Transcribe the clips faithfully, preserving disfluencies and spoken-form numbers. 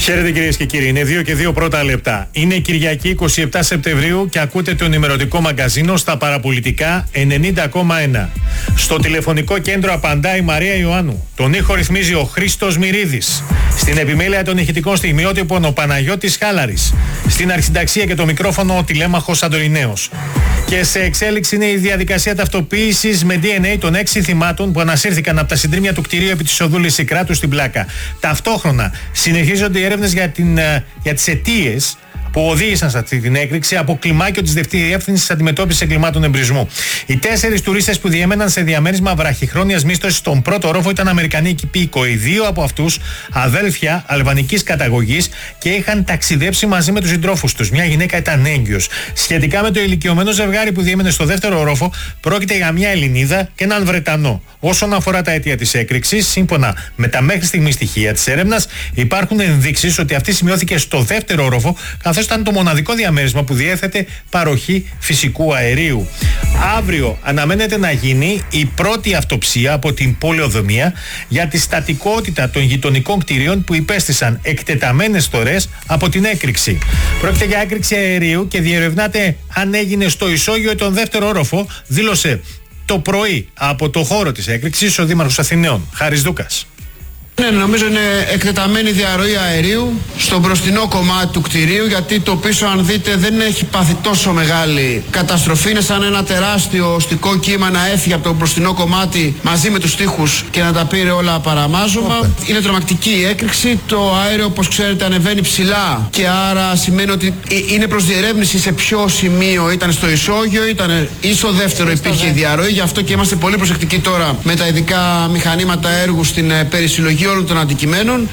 Χαίρετε κυρίες και κύριοι, είναι δύο και δύο πρώτα λεπτά. Είναι Κυριακή είκοσι επτά Σεπτεμβρίου και ακούτε το ενημερωτικό μαγκαζίνο στα παραπολιτικά ενενήντα κόμμα ένα. Στο τηλεφωνικό κέντρο απαντά η Μαρία Ιωάννου. Τον ήχο ρυθμίζει ο Χρήστος Μυρίδης. Στην επιμέλεια των ηχητικών στιγμιότυπων ο Παναγιώτης Χάλαρης. Στην αρχισυνταξία και το μικρόφωνο ο τηλέμαχος Αντωνινέος. Και σε εξέλιξη είναι η διαδικασία ταυτοποίησης με ντι εν έι των έξι θυμάτων που ανασύρθηκαν από τα συντρίμμια του κτηρίου επί της οδού Λυσικράτου στην Πλάκα. Ταυτόχρονα συνεχίζονται οι έρευνες για, την, για τις αιτίες που οδήγησαν σε αυτή την έκρηξη από κλιμάκιο της Διεύθυνσης Αντιμετώπισης Εγκλημάτων Εμπρισμού. Οι τέσσερις τουρίστες που διέμεναν σε διαμέρισμα βραχυχρόνιας μίσθωσης στον πρώτο όροφο ήταν Αμερικανοί υπήκοοι. Δύο από αυτούς αδέλφια αλβανικής καταγωγής και είχαν ταξιδέψει μαζί με τους συντρόφους τους. Μια γυναίκα ήταν έγκυος. Σχετικά με το ηλικιωμένο ζευγάρι που διέμενε στο δεύτερο όροφο, πρόκειται για μια Ελληνίδα και έναν Βρετανό. Όσον αφορά τα αίτια της έκρηξης, σύμφωνα με τα μέχρι στιγμή στοιχεία της έρευνας, υπάρχουν ενδείξεις ότι αυτή σημειώθηκε στο δεύτερο όροφο, καθώς ήταν το μοναδικό διαμέρισμα που διέθετε παροχή φυσικού αερίου. Αύριο αναμένεται να γίνει η πρώτη αυτοψία από την πολεοδομία για τη στατικότητα των γειτονικών κτηρίων που υπέστησαν εκτεταμένες θωρές από την έκρηξη. Πρόκειται για έκρηξη αερίου και διερευνάται αν έγινε στο ισόγειο ή τον δεύτερο όροφο, δήλωσε το πρωί από το χώρο της έκρηξης ο Δήμαρχος Αθηναίων, Χάρης Δούκας. Ναι, νομίζω είναι εκτεταμένη διαρροή αερίου στο μπροστινό κομμάτι του κτηρίου, γιατί το πίσω, αν δείτε, δεν έχει πάθει τόσο μεγάλη καταστροφή. Είναι σαν ένα τεράστιο οστικό κύμα να έφυγε από το μπροστινό κομμάτι μαζί με τους τοίχους και να τα πήρε όλα παραμάζωμα. Okay. Είναι τρομακτική η έκρηξη. Το αέριο, όπως ξέρετε, ανεβαίνει ψηλά και άρα σημαίνει ότι είναι προς διερεύνηση σε ποιο σημείο ήταν στο ισόγειο, ήταν ή στο δεύτερο υπήρχε η διαρροή. Γι' αυτό και είμαστε πολύ προσεκτικοί τώρα με τα ειδικά μηχανήματα έργου στην περισυλλογή όλων των αντικειμένων.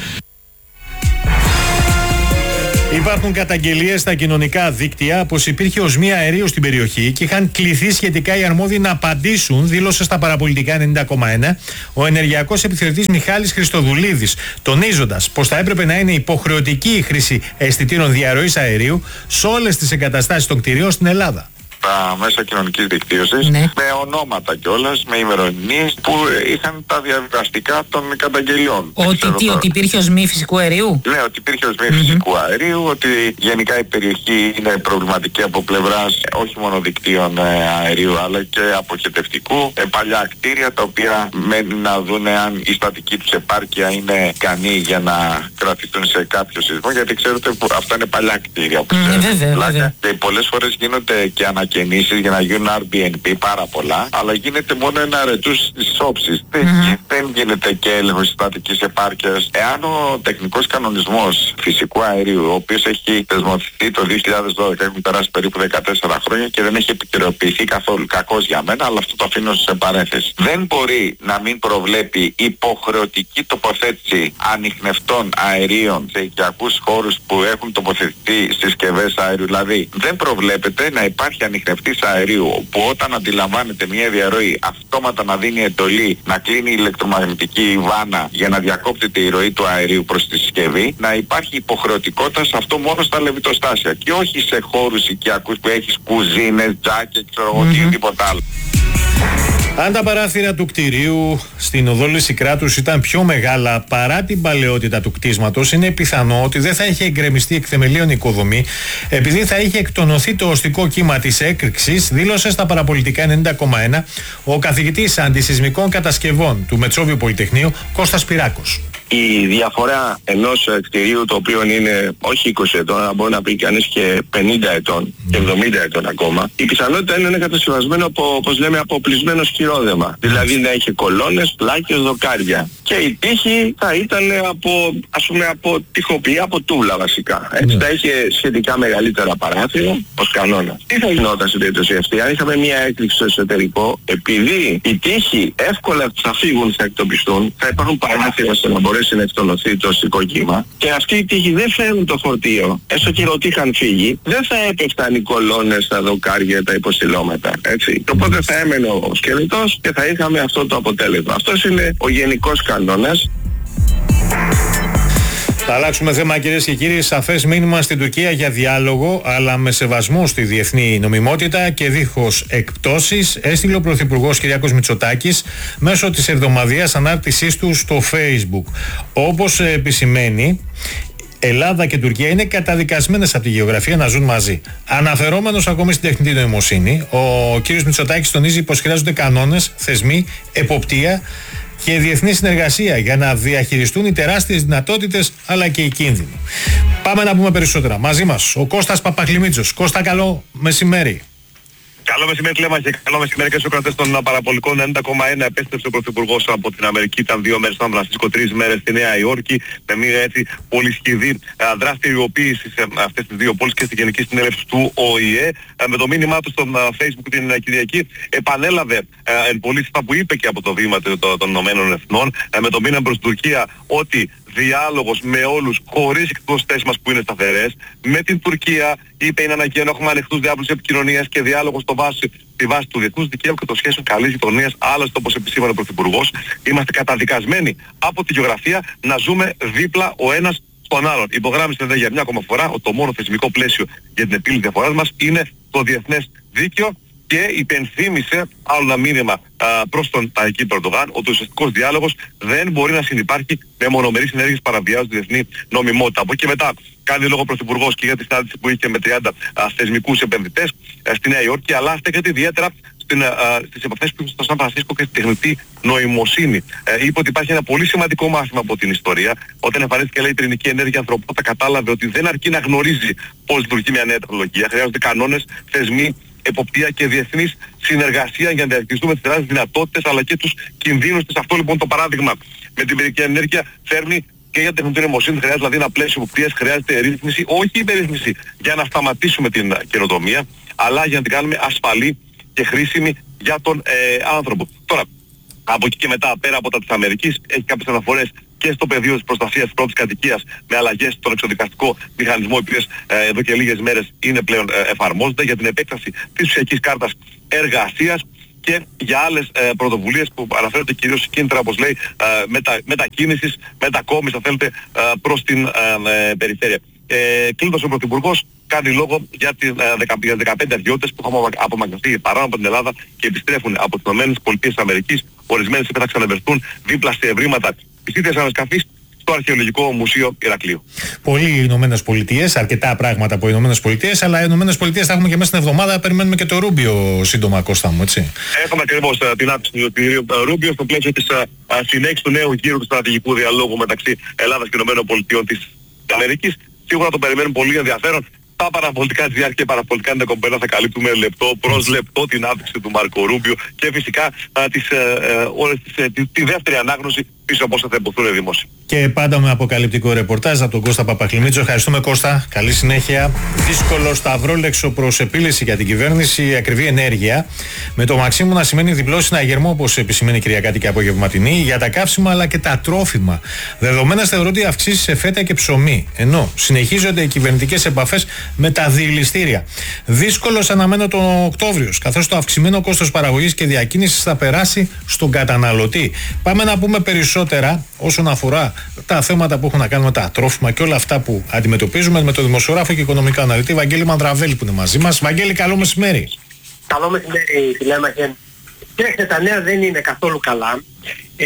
Υπάρχουν καταγγελίες στα κοινωνικά δίκτυα πως υπήρχε οσμία αερίου στην περιοχή και είχαν κληθεί σχετικά οι αρμόδιοι να απαντήσουν, δήλωσε στα παραπολιτικά ενενήντα κόμμα ένα ο ενεργειακός επιθεωρητής Μιχάλης Χριστοδουλίδης, τονίζοντας πως θα έπρεπε να είναι υποχρεωτική η χρήση αισθητήρων διαρροής αερίου σε όλες τις εγκαταστάσεις των κτηρίων στην Ελλάδα. Τα μέσα κοινωνικής δικτύωσης, ναι, με ονόματα κιόλας, με ημερομηνίες που είχαν τα διαδικαστικά των καταγγελιών. Ότι, τι, ότι υπήρχε οσμή φυσικού αερίου. Ναι, ότι υπήρχε οσμή mm-hmm. φυσικού αερίου, ότι γενικά η περιοχή είναι προβληματική από πλευράς όχι μόνο δικτύων ε, αερίου αλλά και αποχετευτικού. Ε, παλιά κτίρια τα οποία μένουν να δουν αν η στατική τους επάρκεια είναι ικανή για να κρατηθούν σε κάποιο σεισμό, γιατί ξέρετε που αυτά είναι παλιά κτίρια που mm, βέβαια, βέβαια. Και πολλές φορές γίνονται και ανα ανακαινήσεις για να γίνουν Airbnb πάρα πολλά, αλλά γίνεται μόνο ένα αρετούς της όψης. Mm-hmm. Δεν, δεν γίνεται και έλεγχος της στατικής επάρκειας. Εάν ο τεχνικός κανονισμός φυσικού αερίου, ο οποίος έχει θεσμοθετηθεί το δύο χιλιάδες δώδεκα, έχουν περάσει περίπου δεκατέσσερα χρόνια και δεν έχει επικαιροποιηθεί καθόλου, κακός για μένα, αλλά αυτό το αφήνω σε παρένθεση. Δεν μπορεί να μην προβλέπει υποχρεωτική τοποθέτηση ανιχνευτών αερίων σε οικιακούς χώρους που έχουν τοποθετηθεί συσκευές αερίου. Δηλαδή, δεν προβλέπεται να υπάρχει ανιχνευτής αερίου που όταν αντιλαμβάνεται μια διαρροή αυτόματα να δίνει εντολή να κλείνει η ηλεκτρομαγνητική βάνα για να διακόπτεται η ροή του αερίου προς τη συσκευή, να υπάρχει υποχρεωτικότητα σε αυτό μόνο στα λεβιτοστάσια και όχι σε χώρους οικιακούς που έχεις κουζίνες, τζάκια, ξέρω εγώ, mm-hmm. οτιδήποτε άλλο. Αν τα παράθυρα του κτηρίου στην οδό Λυσικράτους ήταν πιο μεγάλα παρά την παλαιότητα του κτίσματος, είναι πιθανό ότι δεν θα είχε εγκρεμιστεί εκ θεμελίων οικοδομή, επειδή θα είχε εκτονωθεί το οστικό κύμα της έκρηξης, δήλωσε στα παραπολιτικά ενενήντα κόμμα ένα ο καθηγητής αντισυσμικών κατασκευών του Μετσόβιου Πολυτεχνείου, Κώστας Πυράκος. Η διαφορά ενός κτηρίου το οποίο είναι όχι είκοσι ετών, αλλά μπορεί να πει κανείς και πενήντα ετών και εβδομήντα ετών ακόμα, η πιθανότητα είναι να είναι κατασκευασμένο από, όπως λέμε, από οπλισμένο σκυρόδεμα. Δηλαδή να έχει κολόνες, πλάκες, δοκάρια. Και η τύχη θα ήταν από, ας πούμε, από τυχοποιία, από τούβλα βασικά. Έτσι θα είχε σχετικά μεγαλύτερα παράθυρα ως κανόνα. Τι θα γινόταν στην περίπτωση αυτή, αν είχαμε μια έκρηξη στο εσωτερικό, επειδή οι τύχοι εύκολα θα φύγουν, θα εκτοπιστούν, θα υπάρχουν παράθυρα ώστε να μπορέσει να εκτονωθεί το οστικό κύμα και αυτοί οι τύχοι δεν φέρουν το φορτίο, έστω και ότι είχαν φύγει, δεν θα έπεφταν οι κολόνες, τα δοκάρια, τα υποστηλώματα. Έτσι. Οπότε θα έμενε ο σκελετός και θα είχαμε αυτό το αποτέλεσμα. Αυτός είναι ο γενικός κανόνας. Θα αλλάξουμε θέμα, κυρίες και κύριοι. Σαφές μήνυμα στην Τουρκία για διάλογο, αλλά με σεβασμό στη διεθνή νομιμότητα και δίχως εκπτώσεις, έστειλε ο Πρωθυπουργός Κυριάκος Μητσοτάκης μέσω της εβδομαδιαίας ανάρτησής του στο Facebook. Όπως επισημαίνει, Ελλάδα και Τουρκία είναι καταδικασμένες από τη γεωγραφία να ζουν μαζί. Αναφερόμενος ακόμη στην τεχνητή νοημοσύνη, ο κ. Μητσοτάκης τονίζει πως χρειάζονται κανόνες, θεσμοί, εποπτεία και διεθνή συνεργασία για να διαχειριστούν οι τεράστιες δυνατότητες αλλά και οι κίνδυνοι. Πάμε να πούμε περισσότερα. Μαζί μας ο Κώστας Παπαχλημίτσος. Κώστα, καλό μεσημέρι. Καλό μεσημέρι, Κλέμα, και καλό μεσημέρι και στους κρατές των παραπολικών. ενενήντα κόμμα ένα επέστρεψε ο Πρωθυπουργός από την Αμερική. Ήταν δύο μέρες στο Σαν Φρανσίσκο, τρεις μέρες στη Νέα Υόρκη, με μια έτσι πολυσχηδή δραστηριοποίηση σε αυτές τις δύο πόλεις και στη Γενική Συνέλευση του Ο Η Ε. Με το μήνυμά του στο Facebook την Κυριακή επανέλαβε εν πολλής αυτά που είπε και από το βήμα των Ηνωμένων Εθνών, με το μήνυμα προς την Τουρκία ότι διάλογος με όλους χωρίς εκτός θέσεις μας που είναι σταθερές. Με την Τουρκία είπε είναι αναγκαίο να έχουμε ανοιχτούς διάβλους επικοινωνίας και διάλογο στο βάση, στη βάση του διεθνούς δικαίου και των σχέσεων καλής γειτονίας. Άλλωστε, όπως επισήμανε ο Πρωθυπουργός, είμαστε καταδικασμένοι από τη γεωγραφία να ζούμε δίπλα ο ένας στον άλλον. Υπογράμμισε δε για μια ακόμα φορά ότι το μόνο θεσμικό πλαίσιο για την επίλυση διαφοράς μας είναι το διεθνές δίκαιο. Και υπενθύμησε άλλο ένα μήνυμα α, προς τον Ταϊκή Ερντογάν ότι ο ουσιαστικός διάλογος δεν μπορεί να συνυπάρχει με μονομερείς ενέργειες παραβιάζοντας τη διεθνή νομιμότητα. Από εκεί και μετά κάνει λόγο ο Πρωθυπουργός και για τη συνάντηση που είχε με τριάντα α, θεσμικούς επενδυτές α, στη Νέα Υόρκη, αλλά στέκεται ιδιαίτερα στην, α, στις επαφές που είχε στο Σαν Φρανσίσκο και στη τεχνητή νοημοσύνη. Ε, είπε ότι υπάρχει ένα πολύ σημαντικό μάθημα από την ιστορία. Όταν εμφανίστηκε, λέει, η πυρηνική ενέργεια, η ανθρωπότητα κατάλαβε ότι δεν αρκεί να γνωρίζει πώς λειτουργεί μια νέα τεχνολογία. Χρειάζονται κανόνες, θεσμοί, εποπτεία και διεθνής συνεργασία για να διαχειριστούμε τις τεράστιες δυνατότητες αλλά και τους κινδύνους της. Αυτό λοιπόν το παράδειγμα με την πυρηνική ενέργεια φέρνει και για την τεχνητή νοημοσύνη. Χρειάζεται δηλαδή ένα πλαίσιο εποπτείας, χρειάζεται ρύθμιση, όχι υπερρύθμιση για να σταματήσουμε την καινοτομία, αλλά για να την κάνουμε ασφαλή και χρήσιμη για τον ε, άνθρωπο. Τώρα, από εκεί και μετά, πέρα από τα της Αμερικής, έχει κάποιες αναφορές και στο πεδίο της προστασίας της πρώτης κατοικίας με αλλαγές στον εξοδικαστικό μηχανισμό, οι οποίες ε, εδώ και λίγες μέρες είναι πλέον ε, εφαρμόζονται, για την επέκταση της ουσιακής κάρτας εργασίας και για άλλες ε, πρωτοβουλίες που αναφέρονται κυρίως κίνητρα, όπως λέει, ε, μετα, μετακίνησης, μετακόμισης, αν θέλετε, ε, προς την ε, ε, περιφέρεια. Ε, κλείνοντας, ο Πρωθυπουργός κάνει λόγο για τις ε, δεκαπέντε αγιώτες που έχουν απομακρυνθεί παράνομα από την Ελλάδα και επιστρέφουν από τις ΗΠΑ. Ορισμένες είπε θα ξαναβερθούν δίπλα σε ευρήματα της ίδιας ανασκαφής στο Αρχαιολογικό Μουσείο Ηρακλείου. Πολλοί οι Ηνωμένες Πολιτείες, αρκετά πράγματα από οι Ηνωμένες Πολιτείες, αλλά οι Ηνωμένες Πολιτείες θα έχουμε και μέσα στην εβδομάδα. Περιμένουμε και το Ρούμπιο σύντομα, Κώστα μου, έτσι. Έχουμε ακριβώς uh, την άποψη του κ. Ρούμπιο στο πλαίσιο της uh, συνέχισης του νέου γύρου του στρατηγικού διαλόγου μεταξύ Ελλάδας και Ηνωμένων Πολιτειών της Αμερικής. Σίγουρα το περιμένουν πολύ ενδιαφέρον. Τα παραπολιτικά της διάρκεια και παραπολιτικά ενδεκομπένα θα καλύπτουμε λεπτό προς λεπτό την άποψη του Μάρκο Ρούμπιο και φυσικά α, τις, ε, ε, όλες τις, ε, τη, τη δεύτερη ανάγνωση πίσω από όσα θα υποθούν δημόσια. Και πάντα με αποκαλυπτικό ρεπορτάζ από τον Κώστα Παπαχλημίτσο. Ευχαριστούμε, Κώστα. Καλή συνέχεια. Δύσκολο σταυρόλεξο προς επίλυση για την κυβέρνηση, η ακριβή ενέργεια. Με το μαξίμου να σημαίνει διπλό συναγερμό, όπως επισημαίνει η Κυριακάτη και απογευματινή, για τα καύσιμα αλλά και τα τρόφιμα. Δεδομένα θεωρούνται αυξήσεις σε φέτα και ψωμί. Ενώ συνεχίζονται οι κυβερνητικές επαφές με τα διηληστήρια. Δύσκολος αναμένω τον Οκτώβριο, καθώς το αυξημένο κόστος παραγωγής και διακίνησης θα περάσει στον καταναλωτή. Πάμε να πούμε περισσότερα όσον αφορά τα θέματα που έχουν να κάνουν με τα τρόφιμα και όλα αυτά που αντιμετωπίζουμε με τον δημοσιογράφο και οικονομικό αναλυτή Βαγγέλη Μανδραβέλη που είναι μαζί μας. Βαγγέλη, καλό μεσημέρι. Καλό μεσημέρι, Τηλέμαχε. Κοιτάξτε, τα νέα δεν είναι καθόλου καλά. Ε,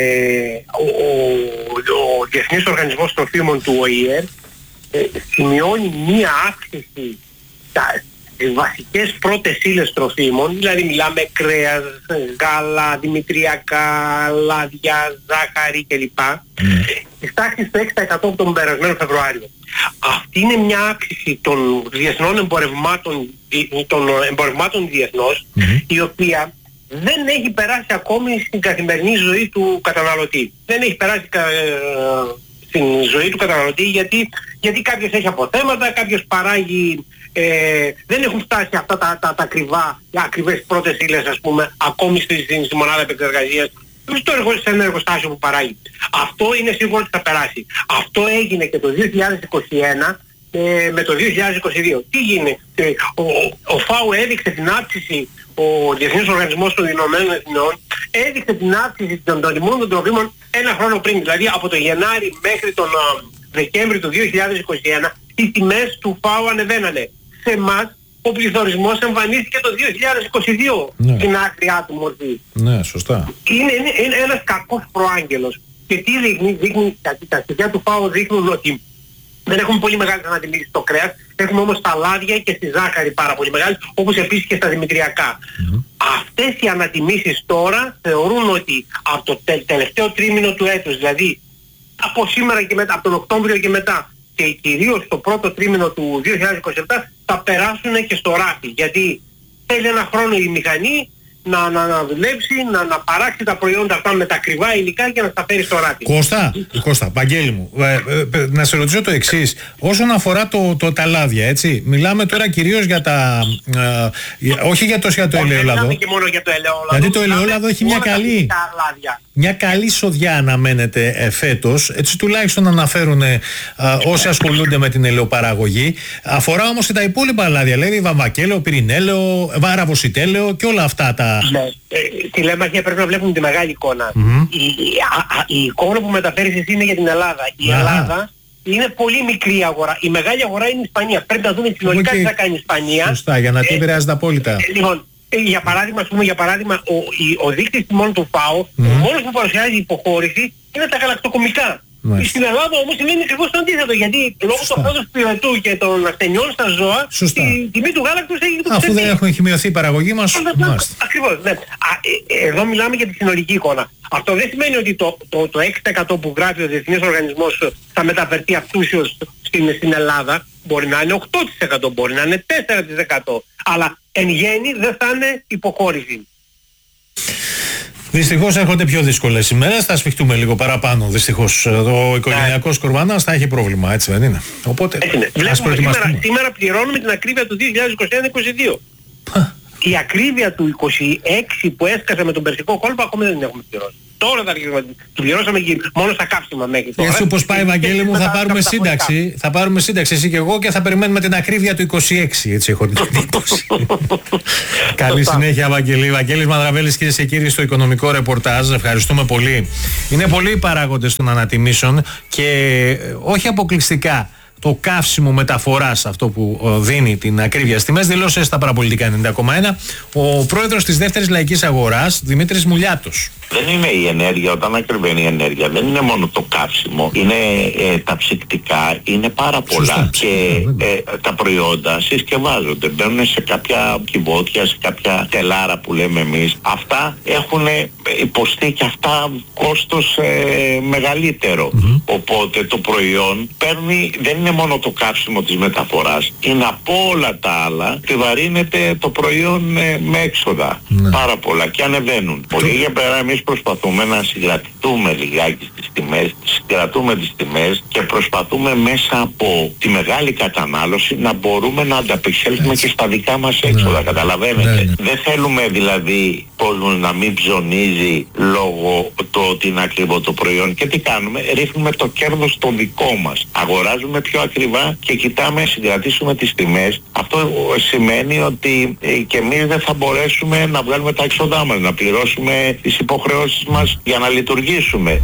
ο, ο, ο Διεθνής Οργανισμός Τροφίμων του Ο Η Ε ε, σημειώνει μία αύξηση στα βασικές πρώτες ύλες τροφίμων, δηλαδή μιλάμε κρέας, γάλα, δημητριακά, λάδια, ζάχαρη κλπ. Της τάξης του έξι τοις εκατό τον περασμένο Φεβρουάριο. Αυτή είναι μια αύξηση των διεθνών εμπορευμάτων, των εμπορευμάτων διεθνώς, mm-hmm. η οποία δεν έχει περάσει ακόμη στην καθημερινή ζωή του καταναλωτή. Δεν έχει περάσει κα, ε, στην ζωή του καταναλωτή γιατί, γιατί κάποιος έχει αποθέματα, κάποιος παράγει. Ε, δεν έχουν φτάσει αυτά τα, τα, τα ακριβά, οι ακριβές πρώτες ύλες, ας πούμε, ακόμη στη, στη, στη μονάδα επεξεργασίας, στο εργο, σε ένα εργοστάσιο που παράγει. Αυτό είναι σίγουρο ότι θα περάσει. Αυτό έγινε και το δύο χιλιάδες είκοσι ένα ε, με το δύο χιλιάδες είκοσι δύο. Τι γίνεται, ε, ο, ο, ο ΦΑΟ έδειξε την αύξηση, ο Διεθνής Οργανισμός των Ηνωμένων Εθνών έδειξε την αύξηση των τιμών των τροφίμων ένα χρόνο πριν. Δηλαδή από το Γενάρη μέχρι τον uh, Δεκέμβρη του δύο χιλιάδες είκοσι ένα οι τιμές του ΦΑΟ ανεβαίνανε. Σε εμάς ο πληθωρισμός εμφανίστηκε το δύο χιλιάδες είκοσι δύο, ναι, στην άκριά του μορφή. Ναι, σωστά. Είναι, είναι, είναι ένας κακός προάγγελος. Και τι δείχνει, δείχνει τα, τα στοιχεία του ΦΑΟ δείχνουν ότι Δεν έχουμε πολύ μεγάλες ανατιμήσεις στο κρέας, έχουμε όμως στα λάδια και στη ζάχαρη πάρα πολύ μεγάλες, όπως επίσης και στα δημητριακά. Mm-hmm. Αυτές οι ανατιμήσεις τώρα θεωρούν ότι από το τε, τελευταίο τρίμηνο του έτους, δηλαδή από σήμερα και μετά, από τον Οκτώβριο και μετά, και κυρίως το πρώτο τρίμηνο του δύο χιλιάδες είκοσι επτά, θα περάσουν και στο ράφι. Γιατί θέλει ένα χρόνο η μηχανή να, να, να δουλέψει, να, να παράξει τα προϊόντα αυτά με τα ακριβά υλικά και να τα φέρει στο ράφι. Κώστα, Κώστα, Βαγγέλη μου, ε, ε, να σε ρωτήσω το εξής. Όσον αφορά το, το, τα λάδια, έτσι, μιλάμε τώρα κυρίως για τα... Ε, όχι για τόσο για το ελαιόλαδο. Όχι και μόνο για το ελαιόλαδο. Γιατί το ελαιόλαδο έχει μια καλή... Μια καλή σοδιά αναμένεται ε, φέτος, έτσι τουλάχιστον αναφέρουν ε, όσοι ασχολούνται με την ελαιοπαραγωγή. Αφορά όμως και τα υπόλοιπα λάδια, δηλαδή βαμβακέλαιο, πυρηνέλαιο, βαραβοσιτέλαιο και όλα αυτά τα... Ναι, ε, τη Λέμαχια πρέπει να βλέπουμε τη μεγάλη εικόνα. Mm-hmm. Η, η, α, η εικόνα που μεταφέρεις εσύ είναι για την Ελλάδα. Η Α. Ελλάδα είναι πολύ μικρή αγορά. Η μεγάλη αγορά είναι η Ισπανία. Πρέπει να δούμε συνολικά τι θα κάνει η Ισπανία. Σωστά, για να την επηρεάζει απόλυτα. Ε, λοιπόν, για παράδειγμα, ας πούμε, για παράδειγμα, ο, η, ο δείκτης τιμών του ΦΑΟ, Mm-hmm. ο μόνος που παρουσιάζει υποχώρηση είναι τα γαλακτοκομικά. Μάλιστα. Στην Ελλάδα όμως είναι ακριβώς το αντίθετο, γιατί λόγω του πρώτου πυρετού και των ασθενειών στα ζώα, Σωστά. η τιμή του γάλακτος έχει το Αφού δεν έχουν χημειωθεί η παραγωγή μας, ακριβώς, ναι. Α, ε, εδώ μιλάμε για τη συνολική εικόνα. Αυτό δεν σημαίνει ότι το, το, το έξι τοις εκατό που γράφει ο Διεθνής Οργανισμός θα μεταφερθεί αυτούσιος στην, στην Ελλάδα. Μπορεί να είναι οκτώ τοις εκατό, μπορεί να είναι τέσσερα τοις εκατό. Αλλά εν γέννη δεν θα είναι υποχώρηση. Δυστυχώς έρχονται πιο δύσκολες ημέρες, θα σφιχτούμε λίγο παραπάνω. Δυστυχώς ο οικογενειακός Κορβάνας θα έχει πρόβλημα, έτσι δεν είναι? Οπότε ας προετοιμαστούμε. Σήμερα, σήμερα πληρώνουμε την ακρίβεια του δύο χιλιάδες είκοσι ένα είκοσι δύο. Η ακρίβεια του είκοσι έξι που έσκασε με τον περσικό κόλπο ακόμα δεν την έχουμε πληρώσει. Τώρα θα αρχίσουμε, την πληρώσαμε μόνο στα κάψιμα μέχρι τώρα. Έτσι όπως πάει, Βαγγέλη μου, θα πάρουμε σύνταξη, θα πάρουμε σύνταξη εσύ και εγώ και θα περιμένουμε την ακρίβεια του είκοσι έξι, έτσι έχω την εντύπωση. Καλή συνέχεια, Βαγγέλη. Βαγγέλης Μανδραβέλης, κυρίες και κύριοι, στο οικονομικό ρεπορτάζ. Ευχαριστούμε πολύ. Είναι πολλοί οι παράγοντες των ανατιμήσεων και όχι αποκλειστικά το καύσιμο μεταφοράς, αυτό που δίνει την ακρίβεια στις τιμές, δήλωσε στα παραπολιτικά ενενήντα κόμμα ένα ο πρόεδρος της δεύτερης λαϊκής αγοράς, Δημήτρης Μουλιάτος. Δεν είναι η ενέργεια, όταν ακριβένει η ενέργεια, δεν είναι μόνο το καύσιμο, είναι ε, τα ψυκτικά, είναι πάρα πολλά. Σωστά, και ε, τα προϊόντα συσκευάζονται, μπαίνουν σε κάποια κυβότια, σε κάποια τελάρα που λέμε εμείς. Αυτά έχουν υποστεί και αυτά κόστος ε, μεγαλύτερο. Mm-hmm. Οπότε το προϊόν παίρνει, δεν είναι μόνο το καύσιμο της μεταφοράς, είναι από όλα τα άλλα, επιβαρύνεται το προϊόν ε, με έξοδα. Mm-hmm. Πάρα πολλά και ανεβαίνουν. Πολύ για πέρα εμείς προσπαθούμε να συγκρατηθούμε λιγάκι στις τιμές, συγκρατούμε τις τιμές και προσπαθούμε μέσα από τη μεγάλη κατανάλωση να μπορούμε να ανταπεξέλθουμε και στα δικά μας έξοδα, ναι. Καταλαβαίνετε. Ναι, ναι. Δεν θέλουμε δηλαδή κόσμος να μην ψωνίζει λόγω του ότι είναι ακριβό το προϊόν. Και τι κάνουμε? Ρίχνουμε το κέρδος το δικό μας. Αγοράζουμε πιο ακριβά και κοιτάμε να συγκρατήσουμε τις τιμές. Αυτό σημαίνει ότι ε, και εμείς δεν θα μπορέσουμε να βγάλουμε τα έξοδά μας, να πληρώσουμε τις υποχρεώσεις μας για να λειτουργήσουμε.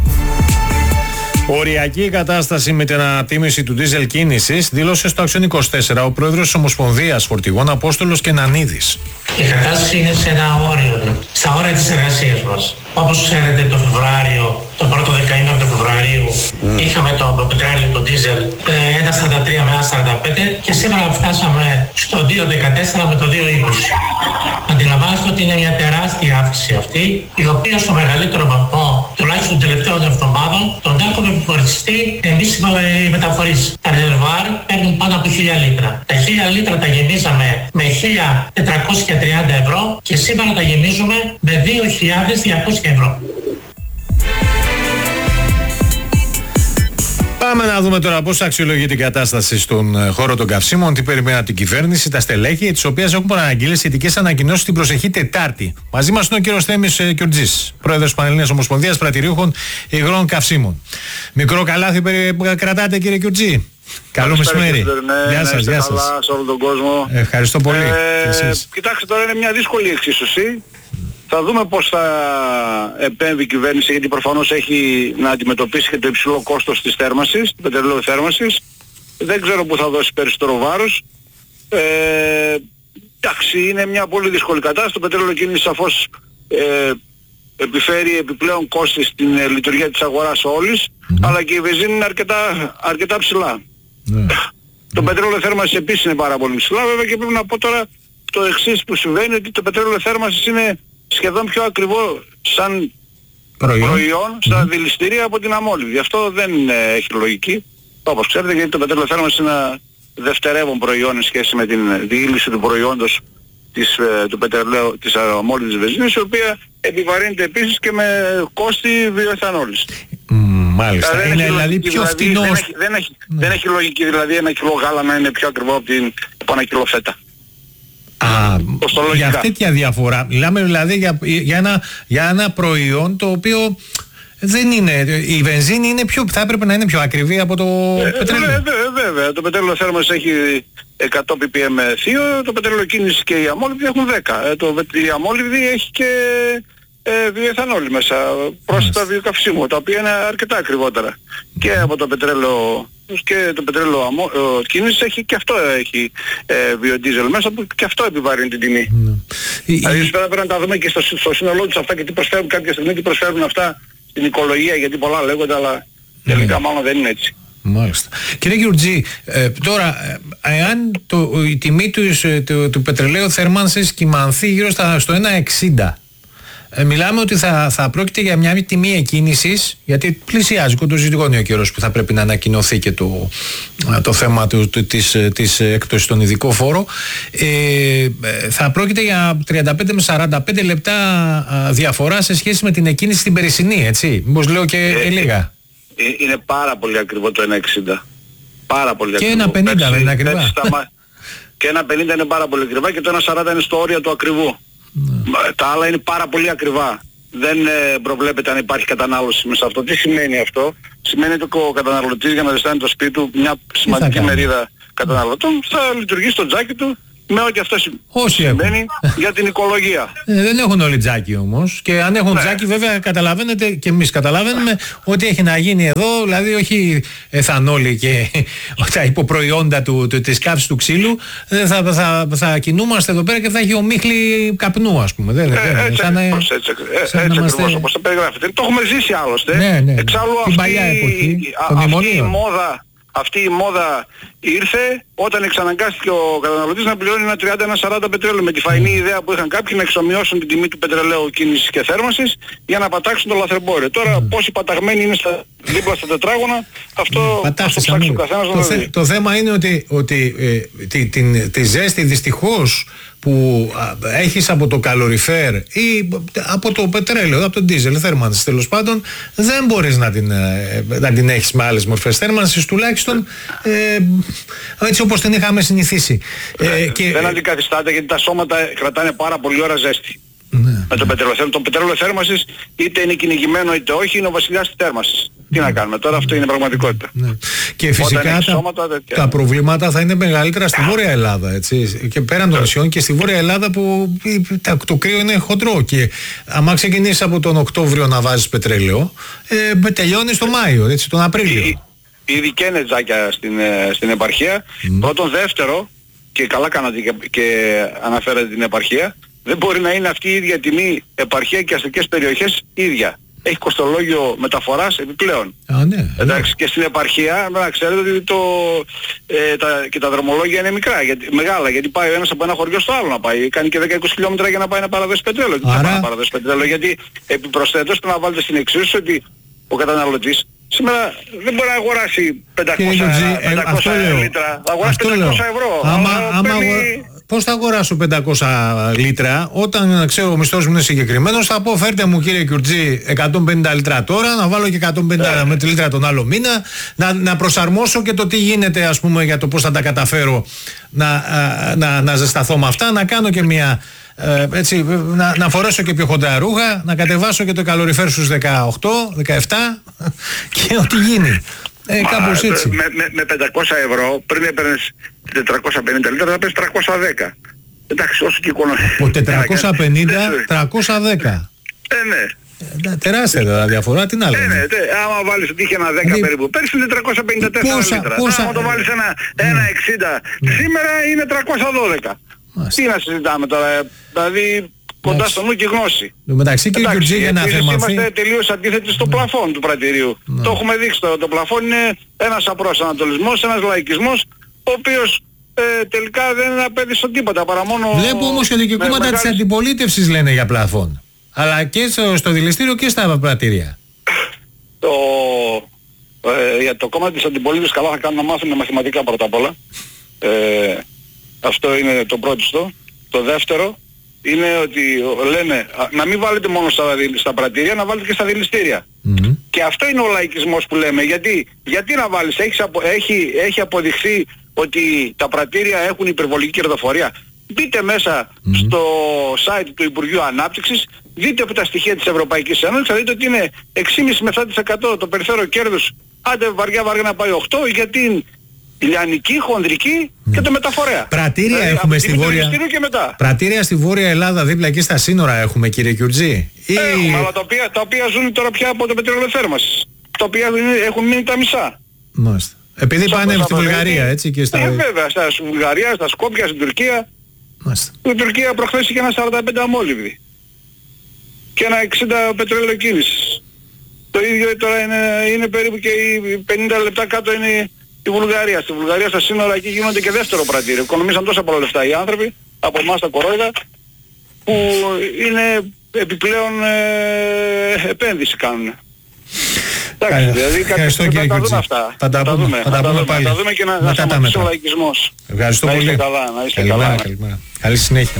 Οριακή κατάσταση με την ανατίμηση του ντίζελ κίνησης, δήλωσε στο Action είκοσι τέσσερα ο πρόεδρος της Ομοσπονδίας Φορτηγών Απόστολος Κενανίδης. Η κατάσταση είναι σε ένα όριο, στα όρια της εργασίας μας. Όπως ξέρετε, το Φεβρουάριο, το πρώτο δεκαήμερο του Φεβρουαρίου, mm. είχαμε το πετρέλαιο, το ντίζελ, ένα σαράντα τρία με ένα σαράντα πέντε και σήμερα φτάσαμε στο δύο δεκατέσσερα με το δύο είκοσι. Αντιλαμβάνεστε ότι είναι μια τεράστια αύξηση αυτή, η οποία στο μεγαλύτερο βαθμό, τουλάχιστον των τελευταίων εβδομάδων, τον έχουν επιφοριστεί εμείς οι μεταφορείς. Τα ρεζερβουάρ παίρνουν πάνω από χίλια λίτρα. Τα χίλια λίτρα τα γεμίζαμε με χίλια τετρακόσια τριάντα ευρώ και σήμερα τα γεμίζουμε με δύο χιλιάδες διακόσια ευρώ. Πάμε να δούμε τώρα πώς αξιολογεί την κατάσταση στον χώρο των καυσίμων, τι περιμένει από την κυβέρνηση, τα στελέχη, τις οποίες έχουν παραγγείλει σχετικές ανακοινώσεις την προσεχή Τετάρτη. Μαζί μας είναι ο κύριος Θέμης Κιουρτζής, πρόεδρος της Πανελλήνιας Ομοσπονδίας Πρατηριούχων Υγρών Καυσίμων. Μικρό καλάθι κρατάτε, κύριε Κιουρτζή? Καλό μεσημέρι. Ναι, γεια σας, γεια σας. Σε όλο τον κόσμο. Ευχαριστώ πολύ. Ε, κοιτάξτε, τώρα είναι μια δύσκολη εξίσωση. Θα δούμε πώς θα επέμβει η κυβέρνηση, γιατί προφανώς έχει να αντιμετωπίσει και το υψηλό κόστος της θέρμανσης, του πετρελαίου θέρμανσης. Δεν ξέρω πού θα δώσει περισσότερο βάρος. Ε, εντάξει, είναι μια πολύ δύσκολη κατάσταση. Το πετρέλαιο κίνηση σαφώς ε, επιφέρει επιπλέον κόστη στην ε, λειτουργία της αγοράς όλης, mm-hmm. αλλά και η βενζίνη είναι αρκετά, αρκετά ψηλά. Ναι. Το πετρέλαιο θέρμανσης επίσης είναι πάρα πολύ ψηλά, βέβαια, και πρέπει να πω τώρα το εξής που συμβαίνει, ότι το πετρέλαιο θέρμανσης είναι σχεδόν πιο ακριβό σαν προϊόν, προϊόν στα mm. δηληστήρια από την αμόλυβδη. Αυτό δεν ε, έχει λογική, όπως ξέρετε, γιατί το πετρέλαιο θέρμανσης είναι ένα δευτερεύον προϊόν σε σχέση με την διήλυση του προϊόντος της, ε, του πετρελαίου, της αμόλυβδης βενζίνης, η οποία επιβαρύνεται επίσης και με κόστη βιοεθανόλης. Mm, μάλιστα. Δηλαδή, είναι δηλαδή πιο δηλαδή, φτηνός. Δεν έχει, δεν, έχει, mm. δεν έχει λογική δηλαδή ένα κιλό γάλα να είναι πιο ακριβό από, την, από ένα κιλό φέτα. Α, για τέτοια διαφορά. Μιλάμε δηλαδή για, για, ένα, για ένα προϊόν το οποίο δεν είναι, η βενζίνη είναι πιο, θα έπρεπε να είναι πιο ακριβή από το ε, πετρέλαιο. Ε, βέβαια, βέβαια. Το πετρέλαιο θέρμανσης έχει εκατό πι πι εμ θείο, το πετρέλαιο κίνησης και η αμόλυβδη έχουν δέκα. Ε, το, η αμόλυβδη έχει και ε, βιοεθανόλη μέσα, πρόσθετα yes. βιοκαυσίμου, τα οποία είναι αρκετά ακριβότερα. Mm. Και από το πετρέλαιο και το πετρέλαιο αμο, ε, κίνησης έχει και αυτό έχει ε, βιοντίζελ μέσα, που και αυτό επιβαρύνει την τιμή. Mm. Δηλαδή πέρα πρέπει να τα δούμε και στο, στο σύνολό τους αυτά και τι προσφέρουν κάποια στιγμή, τι προσφέρουν αυτά στην οικολογία, γιατί πολλά λέγονται, αλλά τελικά mm. μάλλον δεν είναι έτσι. Μάλιστα. Κύριε Γιουρτζή, ε, τώρα, εάν το, η τιμή του, του, του πετρελαίου θέρμανσης κυμανθεί γύρω στα, στο ένα εξήντα, ε, μιλάμε ότι θα, θα πρόκειται για μια τιμή εκκίνησης, γιατί πλησιάζει κοντοζυγώνει ο καιρός που θα πρέπει να ανακοινωθεί και το, το θέμα του, του, της, της έκπτωσης στον ειδικό φόρο. Ε, θα πρόκειται για τριάντα πέντε με σαράντα πέντε λεπτά διαφορά σε σχέση με την εκκίνηση στην περσινή, έτσι. Μήπως λέω και ε, λίγα. Είναι πάρα πολύ ακριβό το ένα εξήντα. Πάρα πολύ και ακριβό. ένα πενήντα δεν είναι ακριβά. Και ένα πενήντα είναι πάρα πολύ ακριβά και το ένα σαράντα είναι στο όριο του ακριβού. Ναι. Τα άλλα είναι πάρα πολύ ακριβά. Δεν ε, προβλέπεται αν υπάρχει κατανάλωση μέσα αυτό. Τι σημαίνει αυτό? Σημαίνει ότι ο καταναλωτής, για να ζεστάνει το σπίτι του μια σημαντική μερίδα καταναλωτών, θα λειτουργεί στο τζάκι του με ό,τι αυτό σημαίνει για την οικολογία. Ε, δεν έχουν όλοι τζάκι όμως. Και αν έχουν ναι. τζάκι, βέβαια καταλαβαίνετε και εμείς καταλαβαίνουμε ότι έχει να γίνει εδώ, δηλαδή όχι εθανόλη και τα υποπροϊόντα του, του, της καύσης του ξύλου, θα, θα, θα κινούμαστε εδώ πέρα και θα έχει ομίχλη καπνού, ας πούμε. Δεν, ε, δεν, έτσι, σαν, έτσι, έτσι, σαν έτσι είμαστε... ακριβώς όπως το περιγράφετε. Το έχουμε ζήσει άλλωστε. Ναι, ναι. Εξάλλου την αυτή, παλιά εποχή, α, αυτή η μόδα Αυτή η μόδα ήρθε όταν εξαναγκάστηκε ο καταναλωτής να πληρώνει ένα τριάντα με ένα σαράντα πετρέλαιο, με τη φαϊνή ιδέα που είχαν κάποιοι να εξομοιώσουν την τιμή του πετρελαίου κίνησης και θέρμανσης για να πατάξουν το λαθρεμπόριο. Τώρα mm. πόσοι παταγμένοι είναι στα, δίπλα στα τετράγωνα, αυτό mm. θα το ψάξει ο καθένας να το δει. Το θέμα είναι ότι, ότι ε, τη, την, τη ζέστη δυστυχώς που α, έχεις από το καλοριφέρ ή από το πετρέλαιο, από το ντίζελ θέρμανσης τέλος πάντων, δεν μπορείς να την, ε, να την έχεις με άλλες μορφές θέρμανσης, τουλάχιστον ε, έτσι όπως την είχαμε συνηθίσει. Ε, και, δεν αντικαθιστάται γιατί τα σώματα κρατάνε πάρα πολλή ώρα ζέστη. Ναι. Με το πετρέλαιο. Το πετρέλαιο θέρμανσης είτε είναι κυνηγημένο είτε όχι, είναι ο βασιλιάς της θέρμανσης. Τι να κάνουμε τώρα, αυτό είναι πραγματικότητα. Ναι. Και φυσικά τα, σώματα, τα προβλήματα θα είναι μεγαλύτερα στη Βόρεια Ελλάδα, έτσι. Και πέραν των νησιών και στη Βόρεια Ελλάδα που το κρύο είναι χοντρό. Και άμα ξεκινήσεις από τον Οκτώβριο να βάζεις πετρέλαιο, ε, τελειώνει το Μάιο, έτσι, τον Απρίλιο. Ήδη και είναι τζάκια στην, στην επαρχία. Mm. Πρώτον, δεύτερο, και καλά κάνατε και, και αναφέρατε την επαρχία, δεν μπορεί να είναι αυτή η ίδια τιμή επαρχία και αστικές περιοχές ίδια. Έχει κοστολόγιο μεταφοράς επιπλέον. Α, ναι, εντάξει, και στην επαρχία να ξέρετε ότι το, ε, τα, και τα δρομολόγια είναι μικρά, γιατί, μεγάλα, γιατί πάει ο ένας από ένα χωριό στο άλλο να πάει. Κάνει και δέκα με είκοσι χιλιόμετρα για να πάει να παραδώσει πετρέλαιο. Άρα... Δεν θα παραδώσει πετρέλαιο, γιατί επιπροσθέτως πρέπει να βάλετε στην εξίσωση ότι ο καταναλωτής σήμερα δεν μπορεί να αγοράσει πεντακόσια λίτρα, θα αγοράσει πεντακόσια ευρώ. Άμα, άμα παίρνει... Πώς θα αγοράσω πεντακόσια λίτρα όταν ξέρω ο μισθός μου είναι συγκεκριμένος? Θα πω φέρτε μου κύριε Γιουρτζή εκατόν πενήντα λίτρα τώρα, να βάλω και εκατόν πενήντα με τη λίτρα τον άλλο μήνα, να, να προσαρμόσω και το τι γίνεται ας πούμε για το πώς θα τα καταφέρω να, να, να ζεσταθώ με αυτά, να κάνω και μια... Ε, έτσι, να, να φορέσω και πιο χοντρά ρούχα, να κατεβάσω και το καλοριφέρ στους δεκαοκτώ δεκαεπτά και ό,τι γίνει. Ε, κάπως έτσι. Με, με, με πεντακόσια ευρώ πριν έπαιρνες τετρακόσια πενήντα λίτρα θα πες τριακόσια δέκα. Εντάξει, όσο και οικονομία. Από τετρακόσια πενήντα τριακόσια δέκα. Ε, ναι. Ε, τεράστια τα διαφορά, τι να λέμε. Ε, ναι, τε, άμα βάλεις ότι είχε ένα δέκα δηλαδή, περίπου, πέρσι είναι τριακόσια πενήντα τέσσερα πόσα, λίτρα. Πόσα, άμα το βάλεις ένα, ένα εξήντα, ναι. Σήμερα είναι τριακόσια δώδεκα. Μάλιστα. Τι να συζητάμε τώρα, δηλαδή κοντά στο νου και γνώση. Μεταξύ κύριε Γιουρτζή, για να θερμανθεί. Είμαστε τελείως αντίθετοι στο πλαφόν του πρατηρίου. Ναι. Το έχουμε δείξει τώρα. Το πλαφόν είναι ένας απροσανατολισμός, ένας λαϊκισμός, ο οποίος ε, τελικά δεν απέδειξε τίποτα παρά μόνο... Βλέπω όμως ότι και κόμματα μεγάλης... της αντιπολίτευσης λένε για πλαφόν. Αλλά και στο, στο δηληστήριο και στα πρατήρια. Το, ε, για το κόμμα της αντιπολίτευσης καλά θα κάνουν να μάθουν μαθηματικά πρώτα απ' όλα. Ε, αυτό είναι το πρώτο. Το δεύτερο είναι ότι λένε να μην βάλετε μόνο στα, στα πρατήρια, να βάλετε και στα δηληστήρια. Mm-hmm. Και αυτό είναι ο λαϊκισμός που λέμε. Γιατί, γιατί να βάλεις, έχει, έχει, έχει αποδειχθεί ότι τα πρατήρια έχουν υπερβολική κερδοφορία. Μπείτε μέσα mm-hmm. στο site του Υπουργείου Ανάπτυξης, δείτε από τα στοιχεία της Ευρωπαϊκής Ένωσης, θα δείτε ότι είναι έξι κόμμα πέντε με επτά τοις εκατό το περιθώριο κέρδους, άντε βαριά βαριά να πάει οκτώ, γιατί είναι λιανική, χονδρική mm. και το μεταφορέα. Πρατήρια δηλαδή, έχουμε στη Βόρεια. Και μετά. Πρατήρια στη Βόρεια Ελλάδα, δίπλα εκεί στα σύνορα έχουμε, κύριε Γιουρτζή. Έχουμε, ή... αλλά τα οποία, τα οποία ζουν τώρα πια από το πετρέλαιο θέρμανσης. Τα οποία έχουν μείνει τα μισά. Μάλιστα. Επειδή πάνε στη Βουλγαρία, έτσι και στα... Ε, βέβαια, στα Βουλγαρία, στα Σκόπια, στην Τουρκία. Μάλιστα. Η Τουρκία προχθές είχε ένα σαράντα πέντε αμόλυβδη. Και ένα εξήντα πετρέλαιο κίνησης. Το ίδιο τώρα είναι, είναι περίπου και οι πενήντα λεπτά κάτω είναι η Βουλγαρία. Στη Βουλγαρία στα σύνορα εκεί γίνονται και δεύτερο πρατήριο. Οικονομήσαν τόσα πολλά λεφτά οι άνθρωποι, από εμάς τα κορόιδα, που είναι επιπλέον ε, επένδυση κάνουν. Εντάξει, δηλαδή ευχαριστώ κύριε Γιουρτζή. Θα τα δούμε, θα τα δούμε πάλι. Θα τα δούμε και να, να σταματήσει ο λαϊκισμός. Ευχαριστώ πολύ. Να είστε καλά, να είστε καλημέρα, καλά. Καλημέρα. Καλή συνέχεια.